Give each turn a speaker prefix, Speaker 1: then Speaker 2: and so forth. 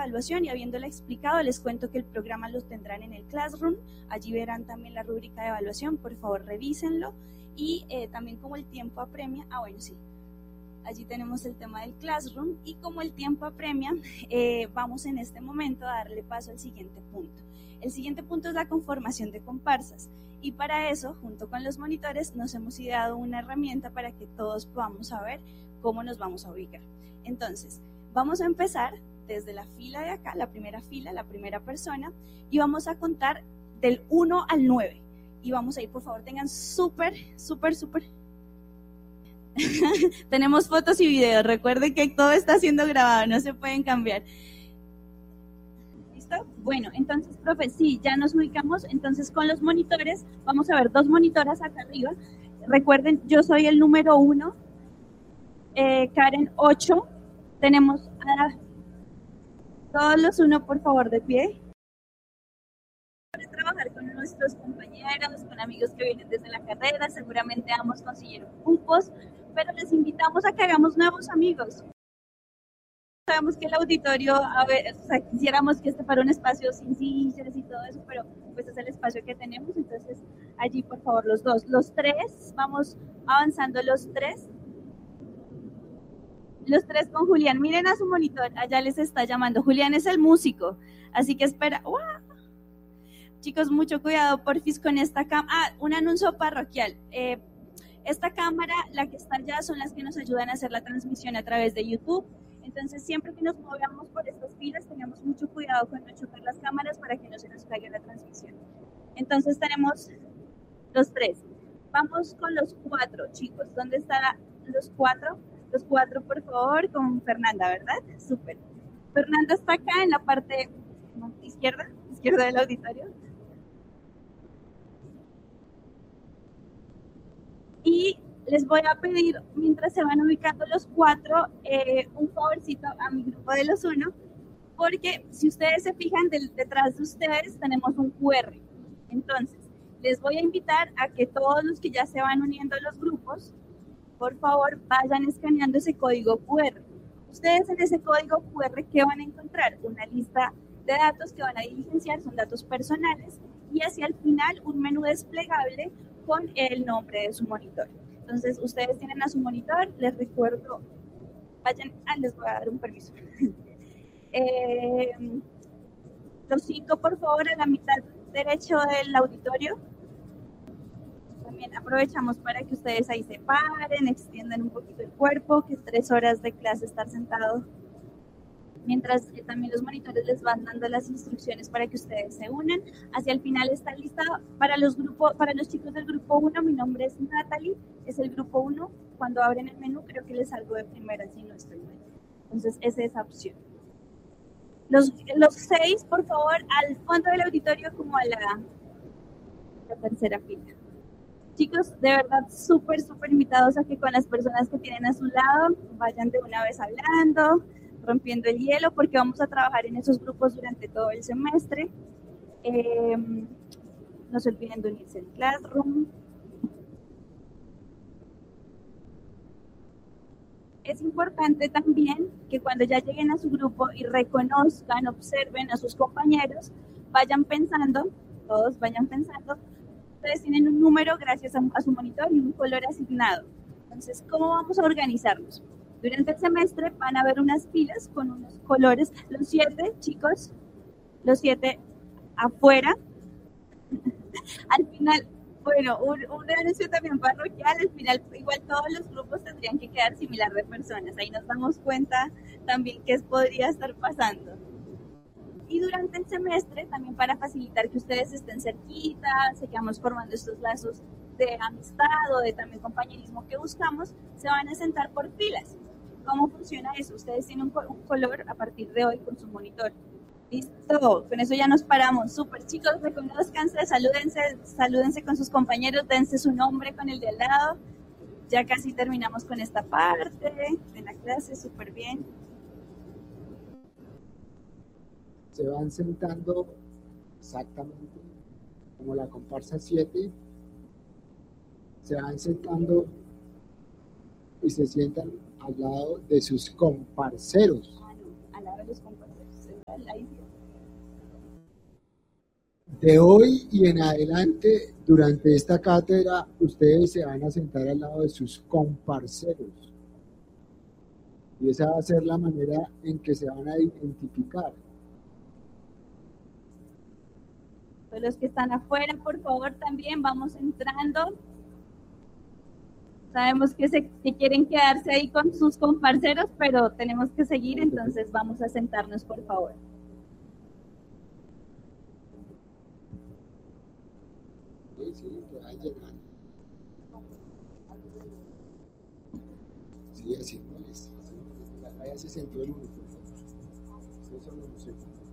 Speaker 1: evaluación y habiéndola explicado, les cuento que el programa los tendrán en el Classroom. Allí verán también la rúbrica de evaluación, por favor revísenlo. Y también como el tiempo apremia, allí tenemos el tema del Classroom y como el tiempo apremia, vamos en este momento a darle paso al siguiente punto. El siguiente punto es la conformación de comparsas y para eso, junto con los monitores, nos hemos ideado una herramienta para que todos podamos saber cómo nos vamos a ubicar. Entonces, vamos a empezar desde la fila de acá, la primera fila, la primera persona, y vamos a contar del 1 al 9. Y vamos a ir, por favor, tengan súper. Tenemos fotos y videos, recuerden que todo está siendo grabado, no se pueden cambiar. ¿Listo? Bueno, entonces, profe, sí, ya nos ubicamos, entonces con los monitores, vamos a ver 2 monitoras acá arriba. Recuerden, yo soy el número 1, Karen 8, tenemos a todos los 1, por favor, de pie. Trabajar con nuestros compañeros, con amigos que vienen desde la carrera, seguramente ambos consiguieron cupos, pero les invitamos a que hagamos nuevos amigos. Sabemos que el auditorio, quisiéramos que este fuera un espacio sin sillas y todo eso, pero pues es el espacio que tenemos, entonces allí por favor los 2, los 3, vamos avanzando los 3 con Julián, miren a su monitor, allá les está llamando, Julián es el músico, así que espera, ¡wow! Chicos, mucho cuidado, porfis, con esta cámara. Un anuncio parroquial. Esta cámara, la que está allá, son las que nos ayudan a hacer la transmisión a través de YouTube. Entonces, siempre que nos movamos por estas filas, tengamos mucho cuidado con no chocar las cámaras para que no se nos caiga la transmisión. Entonces, tenemos los 3. Vamos con los 4, chicos. ¿Dónde están los 4? Los 4, por favor, con Fernanda, ¿verdad? Súper. Fernanda está acá en la parte izquierda del auditorio. Y les voy a pedir, mientras se van ubicando los 4, un favorcito a mi grupo de los 1, porque si ustedes se fijan, detrás de ustedes tenemos un QR. Entonces, les voy a invitar a que todos los que ya se van uniendo a los grupos, por favor, vayan escaneando ese código QR. Ustedes en ese código QR, ¿qué van a encontrar? Una lista de datos que van a diligenciar, son datos personales, y hacia el final un menú desplegable con el nombre de su monitor. Entonces, ustedes tienen a su monitor, les recuerdo, les voy a dar un permiso. Los 5, por favor, a la mitad derecho del auditorio. También aprovechamos para que ustedes ahí se paren, extiendan un poquito el cuerpo, que es 3 horas de clase estar sentado. Mientras también los monitores les van dando las instrucciones para que ustedes se unan. Hacia el final está listado para los chicos del grupo 1, mi nombre es Natalie, es el grupo 1. Cuando abren el menú creo que les salgo de primera si no estoy mal. Entonces esa es esa opción. Los 6, por favor, al fondo del auditorio como a la tercera fila. Chicos, de verdad, súper invitados a que con las personas que tienen a su lado vayan de una vez hablando, rompiendo el hielo, porque vamos a trabajar en esos grupos durante todo el semestre. No se olviden de unirse al Classroom. Es importante también que cuando ya lleguen a su grupo y reconozcan, observen a sus compañeros, vayan pensando, todos vayan pensando, ustedes tienen un número gracias a su monitor y un color asignado. Entonces, ¿cómo vamos a organizarnos? Durante el semestre van a haber unas filas con unos colores, los 7, chicos, los 7 afuera. Al final, bueno, un anuncio también parroquial, al final igual todos los grupos tendrían que quedar similar de personas. Ahí nos damos cuenta también qué podría estar pasando. Y durante el semestre, también para facilitar que ustedes estén cerquita, sigamos formando estos lazos de amistad o de también compañerismo que buscamos, se van a sentar por filas. ¿Cómo funciona eso? Ustedes tienen un color a partir de hoy con su monitor. Listo, con eso ya nos paramos. Súper, chicos, reconózcanse, salúdense con sus compañeros, dense su nombre con el de al lado. Ya casi terminamos con esta parte de la clase, súper bien.
Speaker 2: Se van sentando exactamente como la comparsa 7. Se van sentando y se sientan al lado de sus comparceros.
Speaker 1: Al lado de los comparceros. Ahí sí.
Speaker 2: De hoy y en adelante, durante esta cátedra, ustedes se van a sentar al lado de sus comparceros. Y esa va a ser la manera en que se van a identificar.
Speaker 1: Pues los que están afuera, por favor, también vamos entrando. Sabemos que quieren quedarse ahí con sus comparceros, pero tenemos que seguir, entonces vamos a sentarnos, por favor.
Speaker 2: Sí, que va llegando. Sí, así no es. Vaya se sentó el uno, por favor. Ustedes son los